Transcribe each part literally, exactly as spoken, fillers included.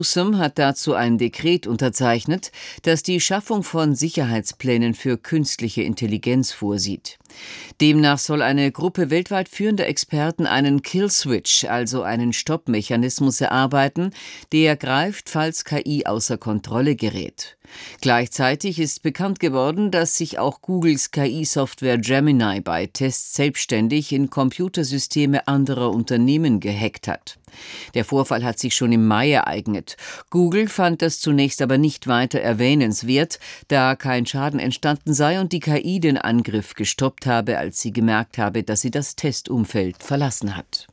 Newsom hat dazu ein Dekret unterzeichnet, das die Schaffung von Sicherheitsplänen für künstliche Intelligenz vorsieht. Demnach soll eine Gruppe weltweit führender Experten einen Kill-Switch, also einen Stoppmechanismus, erarbeiten, der greift, falls K I außer Kontrolle gerät. Gleichzeitig ist bekannt geworden, dass sich auch Googles K I-Software Gemini bei Tests selbstständig in Computersysteme anderer Unternehmen gehackt hat. Der Vorfall hat sich schon im Mai ereignet. Google fand das zunächst aber nicht weiter erwähnenswert, da kein Schaden entstanden sei und die K I den Angriff gestoppt habe, als sie gemerkt habe, dass sie das Testumfeld verlassen hat.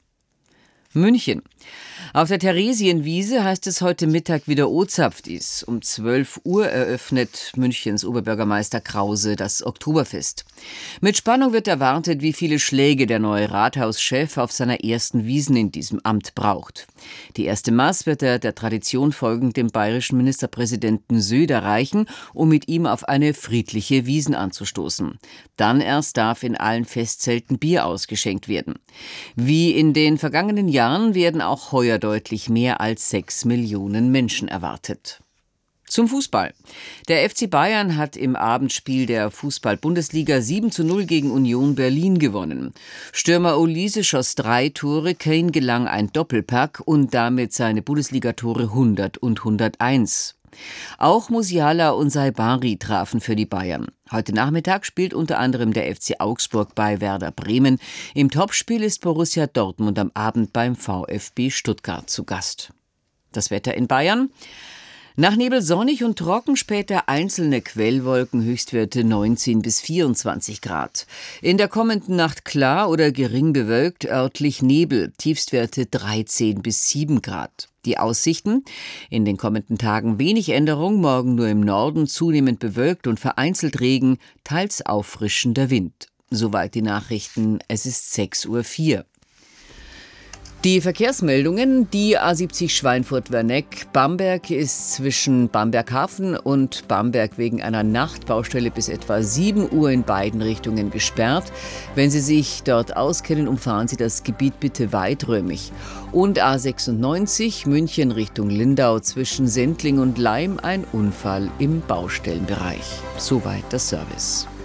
München. Auf der Theresienwiese heißt es heute Mittag wieder Ozapftis. Um zwölf Uhr eröffnet Münchens Oberbürgermeister Krause das Oktoberfest. Mit Spannung wird erwartet, wie viele Schläge der neue Rathauschef auf seiner ersten Wiesn in diesem Amt braucht. Die erste Maß wird er der Tradition folgend dem bayerischen Ministerpräsidenten Söder reichen, um mit ihm auf eine friedliche Wiesn anzustoßen. Dann erst darf in allen Festzelten Bier ausgeschenkt werden. Wie in den vergangenen Jahren werden auch heuer deutlich mehr als sechs Millionen Menschen erwartet. Zum Fußball. Der F C Bayern hat im Abendspiel der Fußball-Bundesliga sieben zu null gegen Union Berlin gewonnen. Stürmer Olise schoss drei Tore, Kane gelang ein Doppelpack und damit seine Bundesligatore hundert und hunderteins. Auch Musiala und Saibari trafen für die Bayern. Heute Nachmittag spielt unter anderem der F C Augsburg bei Werder Bremen. Im Topspiel ist Borussia Dortmund am Abend beim VfB Stuttgart zu Gast. Das Wetter in Bayern. Nach Nebel sonnig und trocken, später einzelne Quellwolken, Höchstwerte neunzehn bis vierundzwanzig Grad. In der kommenden Nacht klar oder gering bewölkt, örtlich Nebel, Tiefstwerte dreizehn bis sieben Grad. Die Aussichten: in den kommenden Tagen wenig Änderung, morgen nur im Norden zunehmend bewölkt und vereinzelt Regen, teils auffrischender Wind. Soweit die Nachrichten, es ist sechs Uhr vier. Die Verkehrsmeldungen: die A siebzig Schweinfurt-Werneck. Bamberg ist zwischen Bamberg-Hafen und Bamberg wegen einer Nachtbaustelle bis etwa sieben Uhr in beiden Richtungen gesperrt. Wenn Sie sich dort auskennen, umfahren Sie das Gebiet bitte weiträumig. Und A sechsundneunzig München Richtung Lindau zwischen Sendling und Laim, ein Unfall im Baustellenbereich. Soweit das Service.